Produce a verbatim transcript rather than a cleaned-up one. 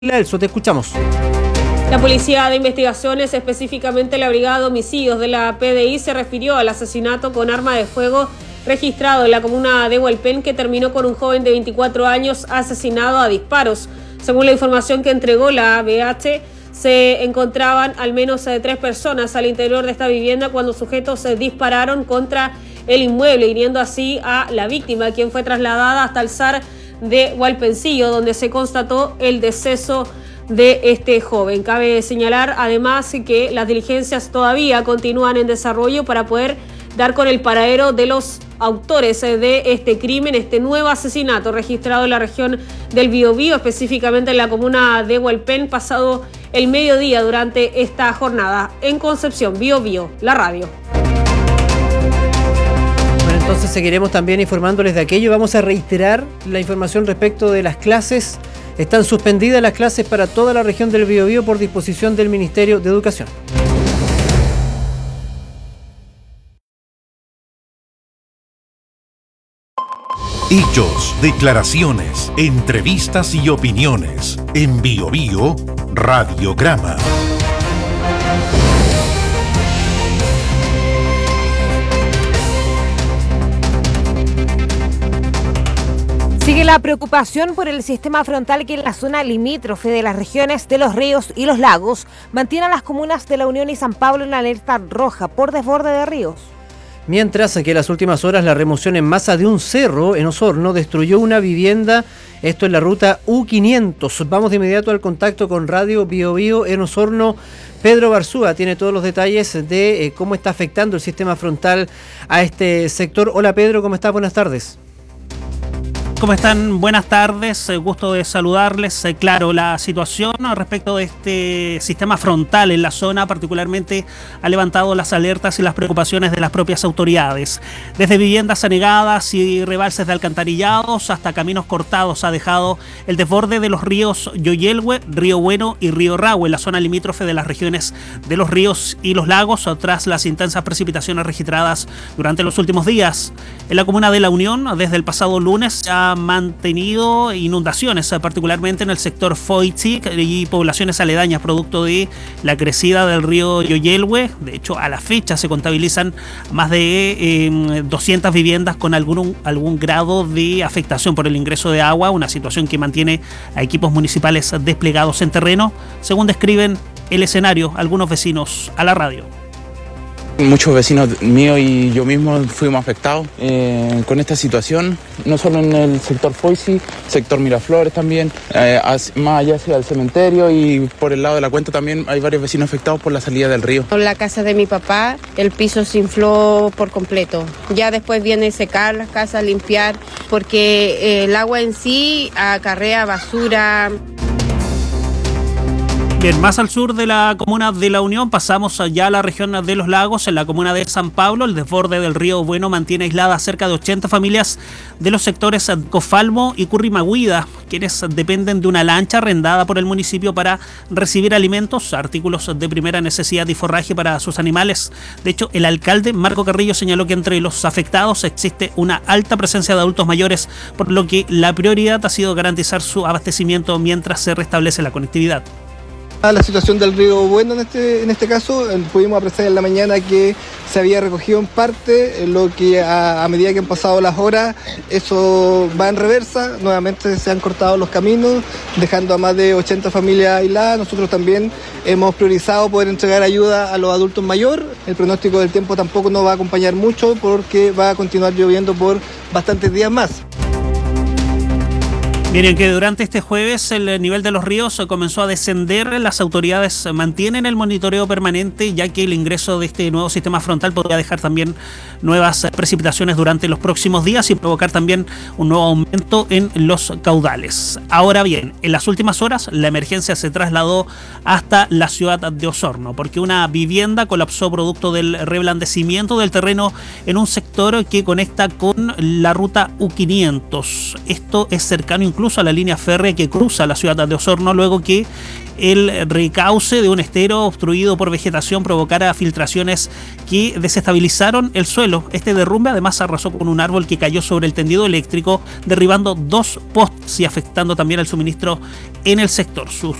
Elso, te escuchamos. La Policía de Investigaciones, específicamente la Brigada de Homicidios de la P D I, se refirió al asesinato con arma de fuego registrado en la comuna de Hualpén, que terminó con un joven de veinticuatro años asesinado a disparos. Según la información que entregó la A B H, se encontraban al menos tres personas al interior de esta vivienda cuando sujetos se dispararon contra el inmueble, hiriendo así a la víctima, quien fue trasladada hasta el S A R de Hualpencillo, donde se constató el deceso de este joven. Cabe señalar además que las diligencias todavía continúan en desarrollo para poder dar con el paradero de los autores de este crimen, este nuevo asesinato registrado en la región del Biobío, específicamente en la comuna de Hualpén, pasado el mediodía durante esta jornada. En Concepción, Biobío, la radio. Entonces seguiremos también informándoles de aquello. Vamos a reiterar la información respecto de las clases. Están suspendidas las clases para toda la región del Biobío por disposición del Ministerio de Educación. Hechos, declaraciones, entrevistas y opiniones. En Biobío, Radiograma. Sigue la preocupación por el sistema frontal que en la zona limítrofe de las regiones de Los Ríos y Los Lagos mantiene a las comunas de La Unión y San Pablo en alerta roja por desborde de ríos. Mientras que en las últimas horas la remoción en masa de un cerro en Osorno destruyó una vivienda, esto en la ruta U quinientos. Vamos de inmediato al contacto con Radio Biobío en Osorno. Pedro Barzúa tiene todos los detalles de eh, cómo está afectando el sistema frontal a este sector. Hola Pedro, ¿cómo estás? Buenas tardes. ¿Cómo están? Buenas tardes, eh, gusto de saludarles. Eh, claro, la situación respecto de este sistema frontal en la zona particularmente ha levantado las alertas y las preocupaciones de las propias autoridades. Desde viviendas anegadas y rebalses de alcantarillados hasta caminos cortados ha dejado el desborde de los ríos Yoyelhue, Río Bueno y Río Rahue en la zona limítrofe de las regiones de Los Ríos y Los Lagos tras las intensas precipitaciones registradas durante los últimos días. En la comuna de La Unión, desde el pasado lunes, ha mantenido inundaciones, particularmente en el sector Foichi y poblaciones aledañas, producto de la crecida del río Yoyelhue. De hecho, a la fecha se contabilizan más de eh, doscientas viviendas con algún, algún grado de afectación por el ingreso de agua, una situación que mantiene a equipos municipales desplegados en terreno, según describen el escenario algunos vecinos a la radio. Muchos vecinos míos y yo mismo fuimos afectados eh, con esta situación, no solo en el sector Foichi, sector Miraflores también, eh, más allá hacia el cementerio, y por el lado de la cuenta también hay varios vecinos afectados por la salida del río. En la casa de mi papá el piso se infló por completo, ya después viene a secar las casas, limpiar, porque eh, el agua en sí acarrea basura. Bien, más al sur de la comuna de La Unión pasamos ya a la región de Los Lagos. En la comuna de San Pablo, el desborde del río Bueno mantiene aisladas cerca de ochenta familias de los sectores Cofalmo y Currimahuida, quienes dependen de una lancha arrendada por el municipio para recibir alimentos, artículos de primera necesidad y forraje para sus animales. De hecho, el alcalde Marco Carrillo señaló que entre los afectados existe una alta presencia de adultos mayores, por lo que la prioridad ha sido garantizar su abastecimiento mientras se restablece la conectividad. La situación del río Bueno en este, en este caso, pudimos apreciar en la mañana que se había recogido en parte, lo que a, a medida que han pasado las horas, eso va en reversa, nuevamente se han cortado los caminos, dejando a más de ochenta familias aisladas. Nosotros también hemos priorizado poder entregar ayuda a los adultos mayores. El pronóstico del tiempo tampoco nos va a acompañar mucho porque va a continuar lloviendo por bastantes días más. Miren que durante este jueves el nivel de los ríos comenzó a descender. Las autoridades mantienen el monitoreo permanente, ya que el ingreso de este nuevo sistema frontal podría dejar también nuevas precipitaciones durante los próximos días y provocar también un nuevo aumento en los caudales. Ahora bien, en las últimas horas la emergencia se trasladó hasta la ciudad de Osorno, porque una vivienda colapsó producto del reblandecimiento del terreno en un sector que conecta con la ruta U quinientos. Esto es cercano incluso incluso a la línea férrea que cruza la ciudad de Osorno, luego que el recauce de un estero obstruido por vegetación provocara filtraciones que desestabilizaron el suelo. Este derrumbe además arrasó con un árbol que cayó sobre el tendido eléctrico, derribando dos postes y afectando también el suministro en el sector. Sus